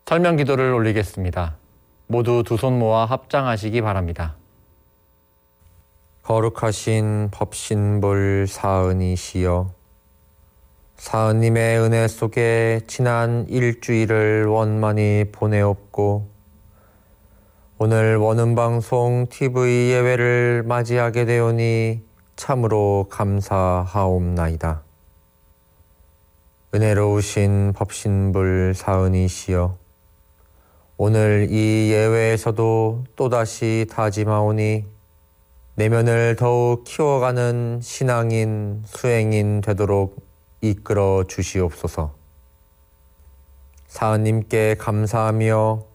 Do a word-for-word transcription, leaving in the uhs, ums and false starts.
설명 기도를 올리겠습니다. 모두 두 손 모아 합장하시기 바랍니다. 거룩하신 법신불 사은이시여, 사은님의 은혜 속에 지난 일주일을 원만히 보내옵고 오늘 원음방송 티비 예배를 맞이하게 되오니 참으로 감사하옵나이다. 은혜로우신 법신불 사은이시여, 오늘 이 예외에서도 또다시 다짐하오니 내면을 더욱 키워가는 신앙인, 수행인 되도록 이끌어 주시옵소서. 사은님께 감사하며